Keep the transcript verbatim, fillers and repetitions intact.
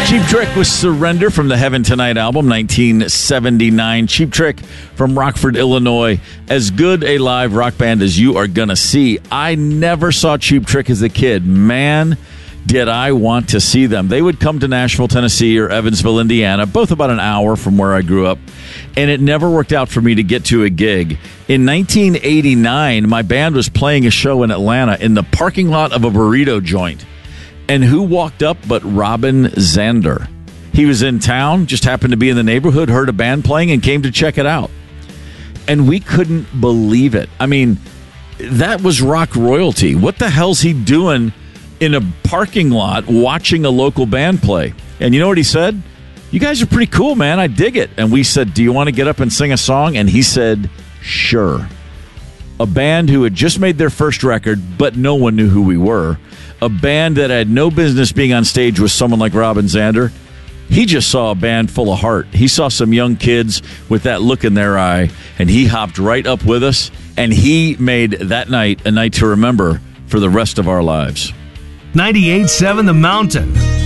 Cheap Trick with Surrender from the Heaven Tonight album, nineteen seventy-nine. Cheap Trick from Rockford, Illinois. As good a live rock band as you are going to see. I never saw Cheap Trick as a kid. Man, did I want to see them. They would come to Nashville, Tennessee or Evansville, Indiana, both about an hour from where I grew up. And it never worked out for me to get to a gig. In nineteen eighty-nine, my band was playing a show in Atlanta in the parking lot of a burrito joint. And who walked up but Robin Zander? He was in town, just happened to be in the neighborhood, heard a band playing, and came to check it out. And we couldn't believe it. I mean, that was rock royalty. What the hell's he doing in a parking lot watching a local band play? And you know what he said? You guys are pretty cool, man. I dig it. And we said, do you want to get up and sing a song? And he said, sure. A band who had just made their first record, but no one knew who we were. A band that had no business being on stage with someone like Robin Zander. He just saw a band full of heart. He saw some young kids with that look in their eye, and he hopped right up with us, and he made that night a night to remember for the rest of our lives. ninety-eight point seven The Mountain.